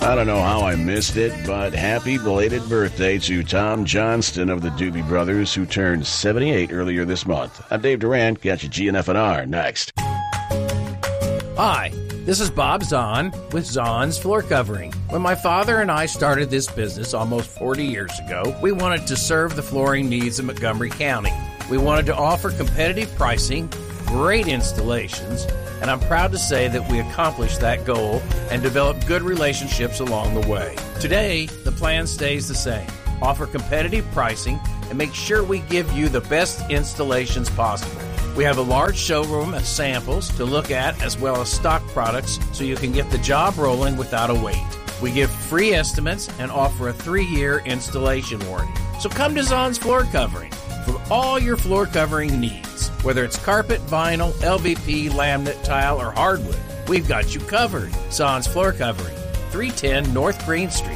I don't know how I missed it, but happy belated birthday to Tom Johnston of the Doobie Brothers, who turned 78 earlier this month. I'm Dave Durant. Got your GNF&R next. Hi, this is Bob Zahn with Zahn's Floor Covering. When my father and I started this business almost 40 years ago, we wanted to serve the flooring needs of Montgomery County. We wanted to offer competitive pricing, great installations, and I'm proud to say that we accomplished that goal and developed good relationships along the way. Today, the plan stays the same. Offer competitive pricing and make sure we give you the best installations possible. We have a large showroom of samples to look at as well as stock products so you can get the job rolling without a wait. We give free estimates and offer a 3-year installation warranty. So come to Zahn's Floor Covering for all your floor covering needs. Whether it's carpet, vinyl, LVP, laminate, tile, or hardwood, we've got you covered. Zahn's Floor Covering, 310 North Green Street,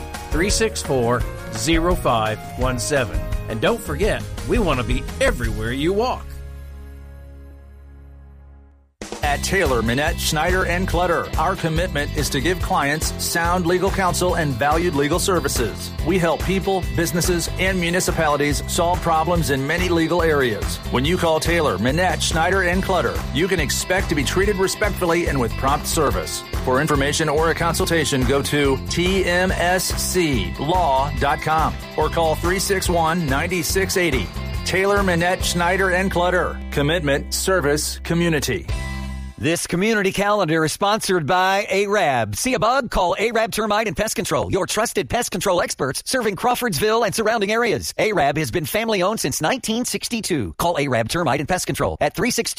364-0517. And don't forget, we want to be everywhere you walk. At Taylor, Minette, Schneider, and Clutter, our commitment is to give clients sound legal counsel and valued legal services. We help people, businesses, and municipalities solve problems in many legal areas. When you call Taylor, Minette, Schneider, and Clutter, you can expect to be treated respectfully and with prompt service. For information or a consultation, go to tmsclaw.com or call 361-9680. Taylor, Minette, Schneider, and Clutter. Commitment, service, community. This community calendar is sponsored by ARAB. See a bug? Call ARAB Termite and Pest Control, your trusted pest control experts serving Crawfordsville and surrounding areas. ARAB has been family-owned since 1962. Call ARAB Termite and Pest Control at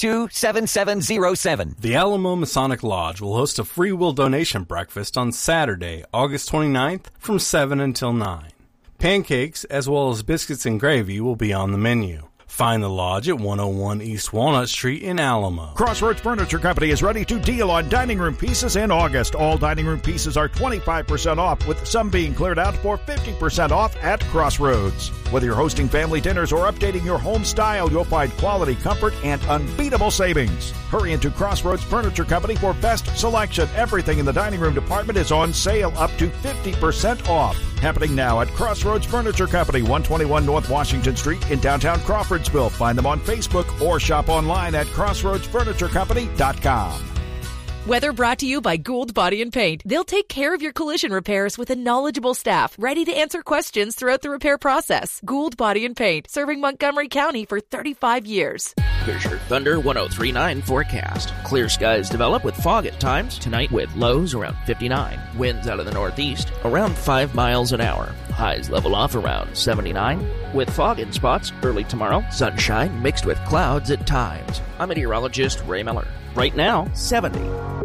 362-7707. The Alamo Masonic Lodge will host a free will donation breakfast on Saturday, August 29th from 7 until 9. Pancakes, as well as biscuits and gravy, will be on the menu. Find the Lodge at 101 East Walnut Street in Alamo. Crossroads Furniture Company is ready to deal on dining room pieces in August. All dining room pieces are 25% off, with some being cleared out for 50% off at Crossroads. Whether you're hosting family dinners or updating your home style, you'll find quality, comfort, and unbeatable savings. Hurry into Crossroads Furniture Company for best selection. Everything in the dining room department is on sale up to 50% off. Happening now at Crossroads Furniture Company, 121 North Washington Street in downtown Crawfordsville. Find them on Facebook or shop online at crossroadsfurniturecompany.com. Weather brought to you by Gould Body and Paint. They'll take care of your collision repairs with a knowledgeable staff ready to answer questions throughout the repair process. Gould Body and Paint, serving Montgomery County for 35 years. Here's your Thunder 103.9 forecast. Clear skies develop with fog at times. Tonight with lows around 59. Winds out of the northeast around 5 miles an hour. Highs level off around 79. With fog in spots early tomorrow. Sunshine mixed with clouds at times. I'm meteorologist Ray Miller. Right now, 70.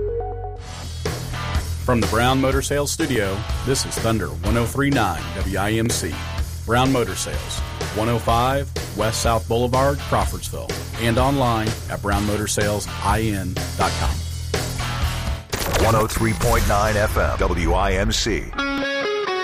From the Brown Motor Sales Studio, this is Thunder 103.9 WIMC. Brown Motor Sales, 105 West South Boulevard, Crawfordsville, and online at brownmotorsalesIN.com. 103.9 FM WIMC.